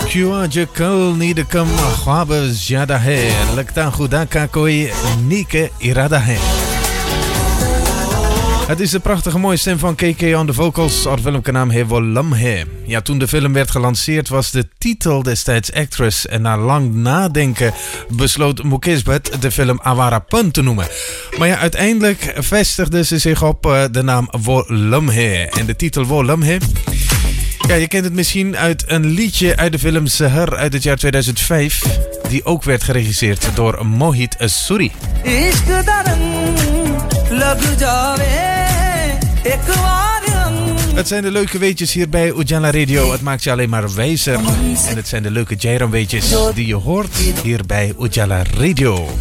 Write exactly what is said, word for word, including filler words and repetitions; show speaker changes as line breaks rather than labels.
क्यों आज कल नींद कम ख्वाब ज्यादा है लगता खुदा का कोई नीक इरादा है. Het is de prachtige mooie stem van K K on de vocals. Haar filmkanaam heet Wo Lamhe. Ja, toen de film werd gelanceerd was de titel destijds Actress. En na lang nadenken besloot Mukesbet de film Awarapun te noemen. Maar ja, uiteindelijk vestigde ze zich op uh, de naam Wo Lamhe. En de titel Wo Lamhe... Ja, je kent het misschien uit een liedje uit de film Seher uit het jaar tweeduizend vijf. Die ook werd geregisseerd door Mohit Suri. Het zijn de leuke weetjes hier bij Ujala Radio. Het maakt je alleen maar wijzer. En het zijn de leuke Jairam weetjes die je hoort hier bij Ujala Radio.